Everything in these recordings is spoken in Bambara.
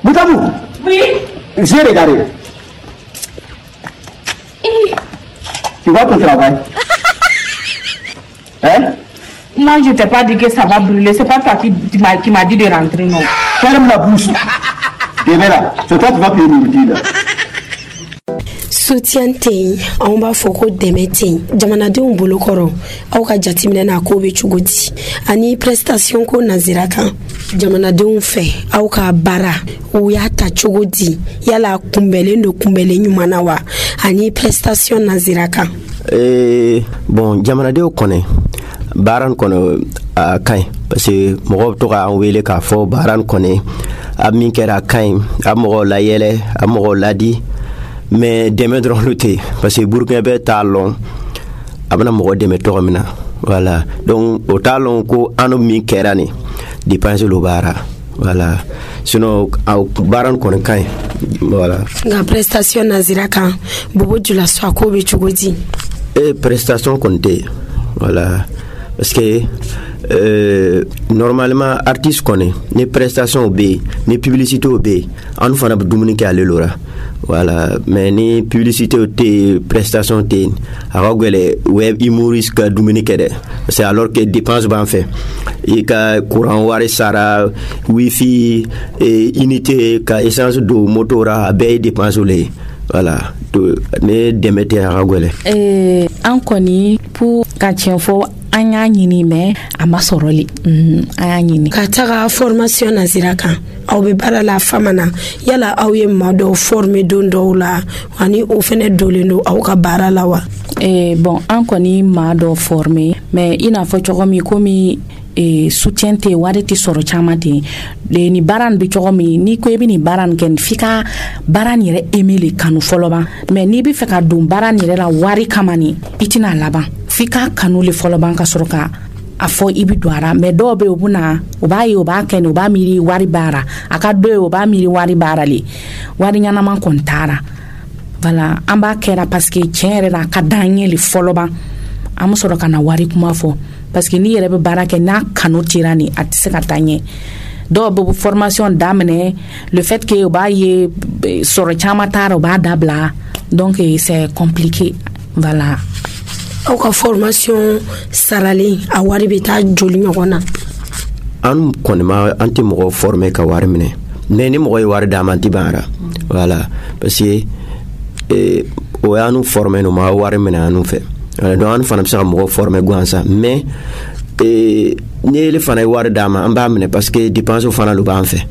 Boutabou. Oui. J'ai regardé. Tu vois ton travail. Hein? Moi, je t'ai pas dit que ça va brûler. C'est pas toi qui m'a dit de rentrer, non. Ferme la bouche. Demain là, c'est toi qui vas payer nourriture là. Soutien tein on b'a fɔ ko dɛmɛ tein jamanadenw bolo kɔrɔ aw ka jateminɛ na ko bɛ cogo di ani prestation ko nazira kan jamanadenw fɛ aw ka baara u y'a ta cogo di yala kunbɛlen do kunbɛlen ɲuman na wa ani prestation nazira kan bon jamanadenw kɔnɛ baara kɔnɔ a kaɲi parce que mɔgɔw bɛ to k'an wele k'a fɔ baara kɔnɛ a min kɛra a kaɲi a mɔgɔw layɛlɛ a mɔgɔw ladi mais dɛmɛ dɔrɔn lu tɛ parce que Burkina bɛ t'a lɔn a bɛna mɔgɔ dɛmɛ tɔgɔ min na voilà donc o t'a lɔn ko an min kɛra nin dépense lo baara voilà sinon baara kɔni kaɲi voilà. Nka prestation nazira kan Bobo Dioula so a ko bɛ cogo di. Prestation kɔni tɛ voilà parce que normalement artiste kɔni ni prestation bɛ yen ni publicité bɛ yen an fana bɛ dumuni kɛ ale lora voilà mais ni publicité tɛ prestation tɛ a ka gɛlɛ web humoriste ka dumuni kɛ dɛ parce que alors que dépense b'an fɛ i ka courant wari sara wifi unité ka essence don moto ra a bɛɛ ye dépense le ye voilà ne dɛmɛ tɛ a ka gɛlɛ. An kɔni pour ka tiɲɛ fɔ an y'a ɲini mais a ma sɔrɔli an y'a ɲini ka taga formation nazira kan aw bɛ baara la fama na yala aw ye maa dɔw former don dɔw la ani o fɛnɛ dolen do aw ka baara la wa. Bon an kɔni maa dɔw former mais i n'a fɔ cogo min komi soutien tɛ wari tɛ sɔrɔ caman ten ni baara nin bɛ cogo min n'i ko i bɛ nin baara nin kɛ f'i ka baara nin yɛrɛ aimer le kanu fɔlɔ ban mais n'i bɛ fɛ ka don baara nin yɛrɛ la wari kama nin i tɛna laban f'i ka kanu le fɔlɔ ban ka sɔrɔ ka a fɔ i bɛ don a la mais dɔw bɛ yen u bɛna u b'a ye u b'a kɛ nin u b'a miiri wari baara a ka dɔ ye u b'a miiri wari baara le wari ɲɛnama kɔni taara voilà an b'a kɛra parce que tiɲɛ yɛrɛ la a ka d'an ye le fɔlɔ ban an bɛ sɔrɔ ka na wari kuma fɔ parce que n'i yɛrɛ bɛ baara kɛ n'a kanu tira ni a tɛ se ka taa ɲɛ dɔw bɛ formation daminɛ le fait que u b'a ye sɔrɔ caman taara u b'a dabila donc c'est compliqué voilà. Aw ka formation saralen a wari bɛ taa joli ɲɔgɔn na. An kɔni ma an tɛ mɔgɔ former ka wari minɛ mais ni mɔgɔ ye wari d'a ma an tɛ ban ara voilà parce que o y'an former no ma wari minɛ an fɛ donc an fana bɛ se ka mɔgɔ former gansan mais ni ele fana ye wari d'a ma an b'a minɛ parce que dépense fana lo b'an fɛ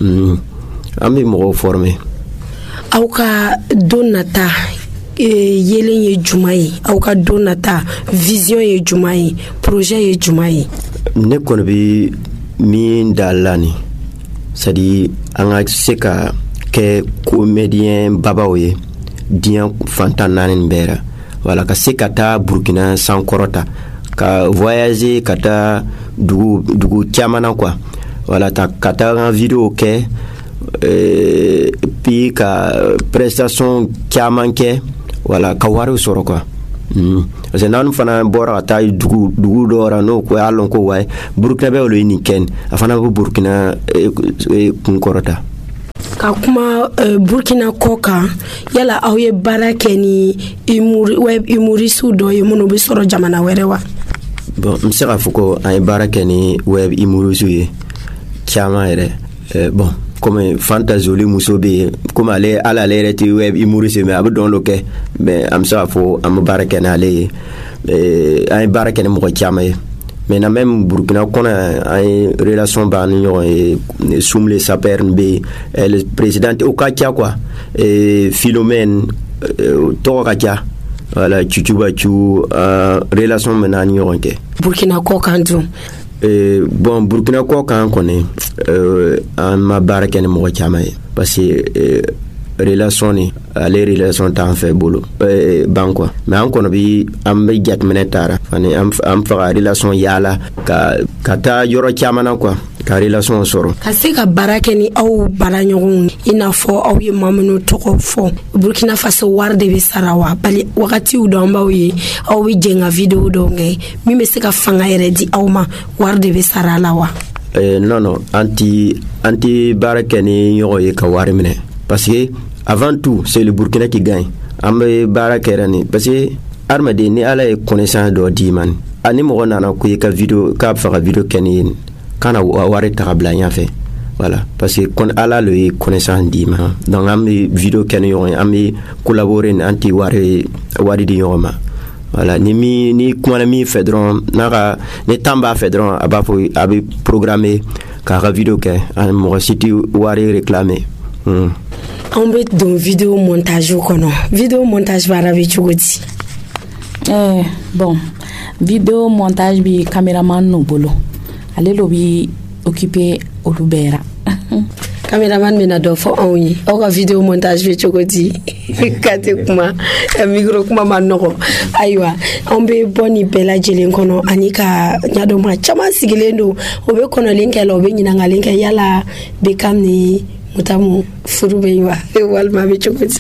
an bɛ mɔgɔw former. Aw ka don nata yelen ye juma ye aw ka don nata vision ye juma ye projet ye juma ye. Ne kɔni bɛ min da la ni c'est à dire an ka se ka kɛ comédien babaw ye diɲɛ fantan naani nin bɛɛ la voilà ka se ka taa Burkina sankɔrɔta ka voyager ka taa dugu caman na quoi voilà ka taa an vidéo kɛ puis ka prestation caman kɛ voilà ka wari sɔrɔ quoi parce que n'an fana bɔra ka taa dugu dɔ la n'o ko y'a lɔn ko wayi Burkina bɛ olu ye nin kɛ a fana bɛ Burkina kun kɔrɔta. Ka kuma Burkina kɔ kan yala aw ye baara kɛ ni web humoriste dɔ ye minnu bɛ sɔrɔ jamana wɛrɛ wa. Bon n bɛ se k'a fɔ ko an ye baara kɛ ni web humoriste ye caman yɛrɛ bon comme Fanta Zoli muso bɛ yen comme ale yɛrɛ tɛ web humoriste mais a bɛ dɔn dɔ kɛ mais an bɛ se k'a fɔ an bɛ baara kɛ n'ale ye an ye baara kɛ ni mɔgɔ caman ye maintenant même Burkina kɔnɔ an ye relation b'an ni ɲɔgɔn ye Soumle Saper bɛ yen le président o ka ca quoi Philomène tɔgɔ ka ca voilà Cucubacu relation bɛ n'an ni ɲɔgɔn kɛ. Burkina kɔ kan dun. Bon Burkina kɔ kan kɔni an ma baara kɛ ni mɔgɔ caman ye parce que relation ni ale relation t'an fɛ bolo ban quoi mais an kɔni bi an bɛ jateminɛ taara ani an fɛ ka relation yaala ka taa yɔrɔ caman na quoi ka relation sɔrɔ ka se ka baara kɛ ni aw baara ɲɔgɔnw i n'a fɔ aw ye maa minnu tɔgɔ fɔ Burkina Faso wari de bɛ sara wa bali wagatiw dɔ an b'aw ye aw bɛ jɛn ka vidéo dɔw kɛ min bɛ se ka fanga yɛrɛ di aw ma wari de bɛ sara la wa. non anti baraka ni yogo ye ka wari mine parce que avant tout c'est le Burkina qui gagne ambe baraka ni parce que armade ni ala e connaissance do di man ani mo nana ko ka vidéo ka fa vidéo keni kana wari tabla nya fait voilà parce que kon ala le connaissance di man donc am vidéo keni yo am collaborer anti wari di yo ma voilà ni kuma mi fedron naka ni tamba fedron abafo abi programmer ka vidéo ke an mo siti wari réclamer on bet don vidéo montage kono vidéo montage barabi chugoti bon vidéo montage bi cameraman no bolo ale lo bi occupé olubera cameraman mina do fo onyi o ka vidéo montage bi chogoti kate kuma micro kuma manoko aywa on be boni bela jelen kono anika nyado ma chama sigilendo o be kono linke lo be nyina ngalinke yala be kamni mutamu furube yiwa walma be chogoti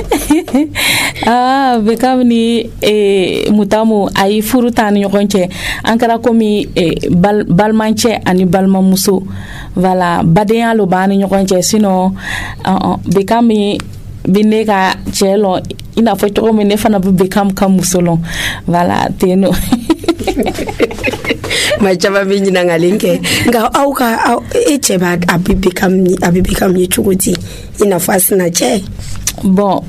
be kamni mutamu ay furutan yokonche ankara komi balmanche ani balmamuso voilà baden lo bani yokonche sino be kami bineka chelo ina fo to me ne fana be kam kamusolo voilà teno ma chaba be nyina ngalinke nga auka echeba abibikam ni chugoti ina fasina che bon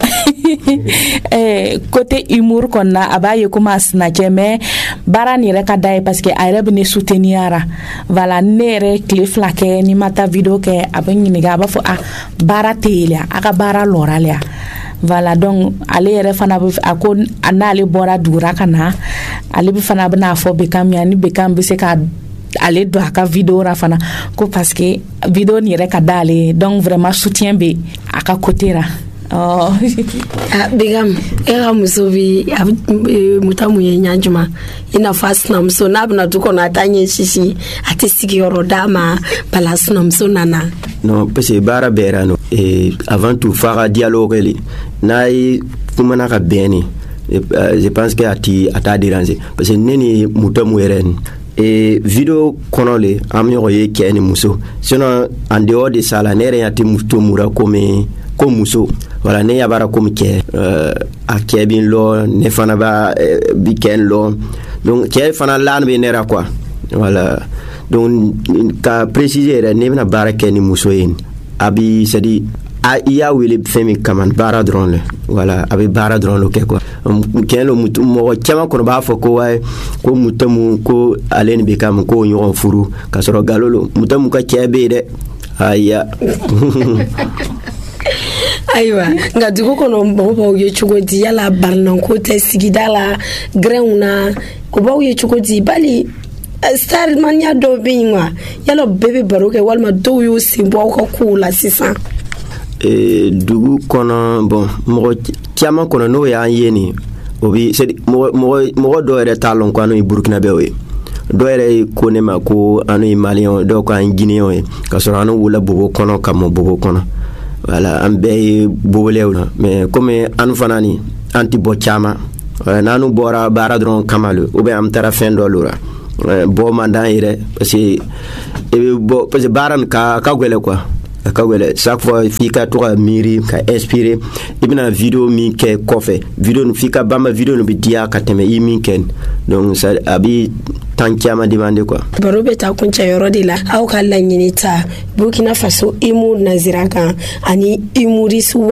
côté humour qu'on a abaye kuma snatcher mais bara ni reka dai parce que ayre ne souteniara voilà nere cliff la ke ni mata vidéo ke abani ni ga ba fo bara telia aka bara loralia voilà donc ale refana ako anale bora dura kana ale bi fana bana fo be kam yani be kam bi se ka ale do aka vidéo ra fana ko parce que vidéo ni reka dale donc vraiment soutien be aka côté ra bigam era musovi mutamu ye nyanjuma ina fasna mso nabna tuko na tanye shishi atesiki yorodama balasna mso nana non parce que bara berano et avant tout faire dialogue li nai kumana ka beni je pense que ata déranger parce que neni mutamu eren et vidéo konole amyo ye keni muso sinon en dehors de ça la nere yati mutomura comme muso voilà ne yabara comme ke a kebin lo ne fana ba biken lo donc ke fana lan be nera quoi voilà donc ka préciser ne na barake ni muso yin abi c'est-à-dire iya wele femi kaman bara drone le voilà abi bara drone lo ke quoi ken lo mutu mo chama ko ba fo ko way ko mutamu ko alen be kam ko nyon furu ka soro galolo mutamu ka kebe de aya aywa nga duko kono mbo ye chugodi yala barnan ko te sigidala greuna ko bawo ye chugodi bali star mania do binwa yala bebe baroke walma do yo simbo ko kula sisa dugu kono bon mo tiama kono no ya yeni obi c'est mo do ere talon ko anu Burkina Faso do ere ko ne ma ko anu Malien do ko an Guinéen ka so anu wala bogo kono kam bogo kono voilà ambe bobolewna mais comme anu fanani anti bochama nanu bora bara dron kamalu ou bien am tara fin do lura bo mandan ire parce que baran ka gwele quoi ka gwele chaque fois fika to miri ka inspirer ibna vidéo mi ke kofe vidéo no fika bamba vidéo no bidia ka teme yimi ken donc ça abi tankiama demande quoi barobe ta kuncha yorodila au kala nyinita Burkina Faso imu naziraka ani imurisu